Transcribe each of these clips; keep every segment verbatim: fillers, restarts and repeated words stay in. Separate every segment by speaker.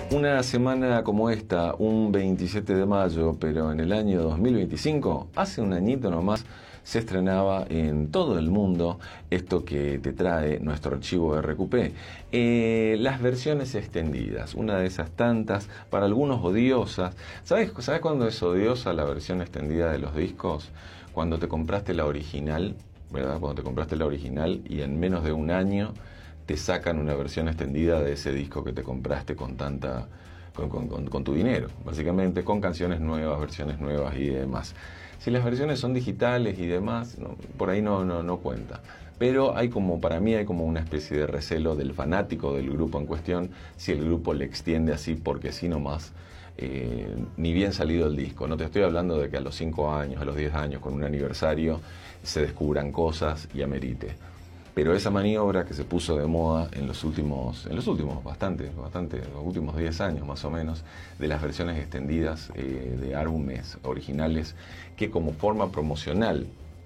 Speaker 1: Una semana como esta, un veintisiete de mayo, pero en el año dos mil veinticinco, hace un añito nomás, se estrenaba en todo el mundo esto que te trae nuestro archivo R Q P. Eh, las versiones extendidas, una de esas tantas, para algunos odiosas. ¿Sabes, ¿Sabes cuándo es odiosa la versión extendida de los discos? Cuando te compraste la original, ¿verdad? Cuando te compraste la original y en menos de un año te sacan una versión extendida de ese disco que te compraste con tanta con, con, con, con tu dinero, básicamente, con canciones nuevas, versiones nuevas y demás. Si las versiones son digitales y demás, no, por ahí no, no, no cuenta. Pero hay como, para mí hay como una especie de recelo del fanático del grupo en cuestión, si el grupo le extiende así porque sí nomás, eh, ni bien salido el disco. No te estoy hablando de que a los cinco años, a los diez años, con un aniversario, se descubran cosas y amerite. Pero esa maniobra que se puso de moda en los últimos, en los últimos, bastante, bastante, los últimos diez años más o menos, de las versiones extendidas eh, de álbumes originales, que como forma promocional,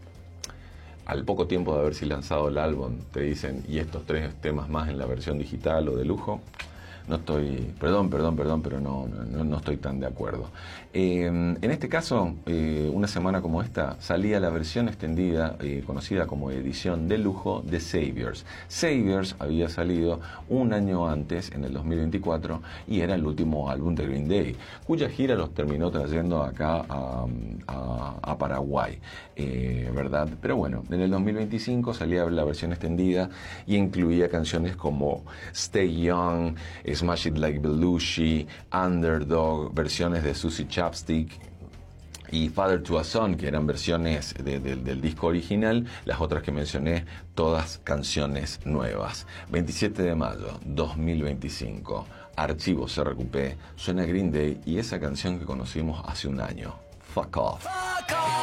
Speaker 1: al poco tiempo de haberse lanzado el álbum, te dicen, y estos tres temas más en la versión digital o de lujo. No estoy, perdón, perdón, perdón, pero no, no, no estoy tan de acuerdo. Eh, en este caso, eh, una semana como esta, salía la versión extendida, eh, conocida como edición de lujo, de Saviors. Saviors había salido un año antes, en el dos mil veinticuatro, y era el último álbum de Green Day, cuya gira los terminó trayendo acá a, a, a Paraguay, eh, ¿verdad? Pero bueno, en el dos mil veinticinco salía la versión extendida y incluía canciones como Stay Young, Smash It Like Belushi, Underdog, versiones de Susie Chapstick y Father to a Son, que eran versiones de, de, del disco original. Las otras que mencioné, todas canciones nuevas. veintisiete de mayo dos mil veinticinco, Archivos R Q P, suena Green Day y esa canción que conocimos hace un año, Fuck Off.